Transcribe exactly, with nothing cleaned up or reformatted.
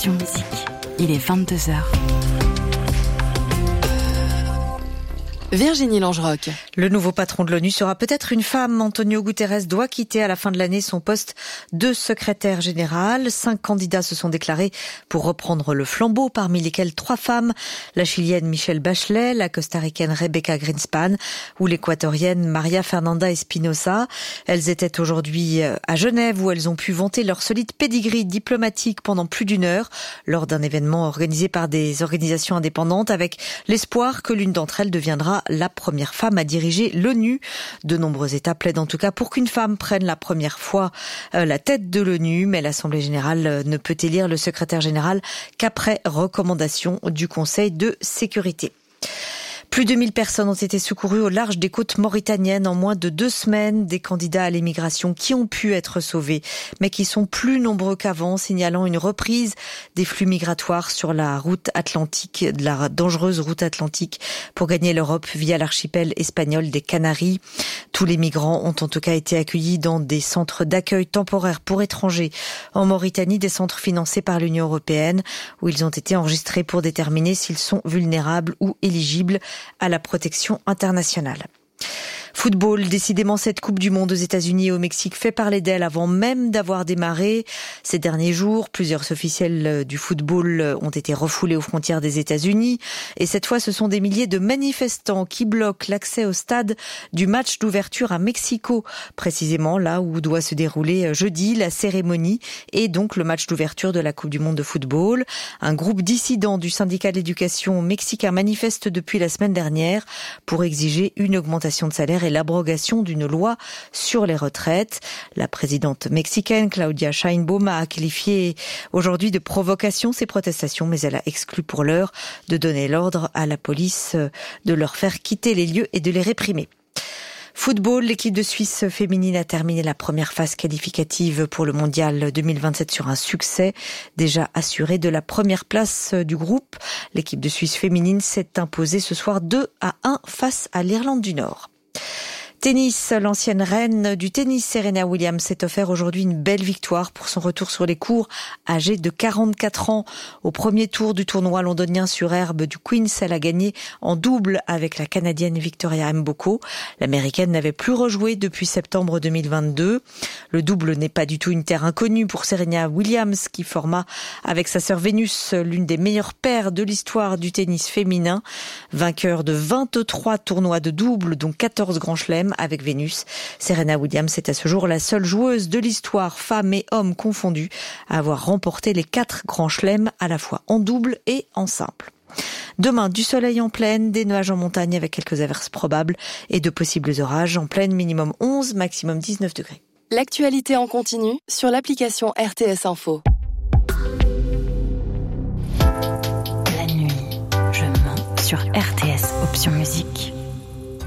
Option Musique. Il est vingt-deux heures. Virginie Langerock. Le nouveau patron de l'ONU sera peut-être une femme. Antonio Guterres doit quitter à la fin de l'année son poste de secrétaire général. Cinq candidats se sont déclarés pour reprendre le flambeau, parmi lesquels trois femmes. La Chilienne Michelle Bachelet, la Costaricaine Rebecca Greenspan ou l'Équatorienne Maria Fernanda Espinosa. Elles étaient aujourd'hui à Genève où elles ont pu vanter leur solide pédigree diplomatique pendant plus d'une heure lors d'un événement organisé par des organisations indépendantes avec l'espoir que l'une d'entre elles deviendra la première femme à diriger l'ONU. De nombreux États plaident en tout cas pour qu'une femme prenne la première fois la tête de l'ONU, mais l'Assemblée générale ne peut élire le secrétaire général qu'après recommandation du Conseil de sécurité. Plus de mille personnes ont été secourues au large des côtes mauritaniennes en moins de deux semaines. Des candidats à l'émigration qui ont pu être sauvés, mais qui sont plus nombreux qu'avant, signalant une reprise des flux migratoires sur la route atlantique, de la dangereuse route atlantique, pour gagner l'Europe via l'archipel espagnol des Canaries. Tous les migrants ont en tout cas été accueillis dans des centres d'accueil temporaires pour étrangers en Mauritanie, des centres financés par l'Union européenne, où ils ont été enregistrés pour déterminer s'ils sont vulnérables ou éligibles à la protection internationale. Football, décidément cette Coupe du Monde aux États-Unis et au Mexique fait parler d'elle avant même d'avoir démarré. Ces derniers jours, plusieurs officiels du football ont été refoulés aux frontières des États-Unis. Et cette fois, ce sont des milliers de manifestants qui bloquent l'accès au stade du match d'ouverture à Mexico. Précisément là où doit se dérouler jeudi la cérémonie et donc le match d'ouverture de la Coupe du Monde de football. Un groupe dissident du syndicat de l'éducation mexicain manifeste depuis la semaine dernière pour exiger une augmentation de salaire et l'abrogation d'une loi sur les retraites. La présidente mexicaine Claudia Sheinbaum a qualifié aujourd'hui de provocation ces protestations, mais elle a exclu pour l'heure de donner l'ordre à la police de leur faire quitter les lieux et de les réprimer. Football, l'équipe de Suisse féminine a terminé la première phase qualificative pour le mondial deux mille vingt-sept sur un succès déjà assuré de la première place du groupe. L'équipe de Suisse féminine s'est imposée ce soir deux à un face à l'Irlande du Nord. Tennis, l'ancienne reine du tennis Serena Williams s'est offert aujourd'hui une belle victoire pour son retour sur les cours, âgée de quarante-quatre ans. Au premier tour du tournoi londonien sur herbe du Queen's, elle a gagné en double avec la Canadienne Victoria Mboko. L'Américaine n'avait plus rejoué depuis septembre deux mille vingt-deux. Le double n'est pas du tout une terre inconnue pour Serena Williams qui forma avec sa sœur Vénus l'une des meilleures paires de l'histoire du tennis féminin. Vainqueur de vingt-trois tournois de double, dont quatorze grands chelems avec Vénus. Serena Williams est à ce jour la seule joueuse de l'histoire, femmes et hommes confondus, à avoir remporté les quatre grands chelems à la fois en double et en simple. Demain, du soleil en plaine, des nuages en montagne avec quelques averses probables et de possibles orages. En plaine, minimum onze, maximum dix-neuf degrés. L'actualité en continu sur l'application R T S Info. La nuit, je mens sur R T S Option Musique.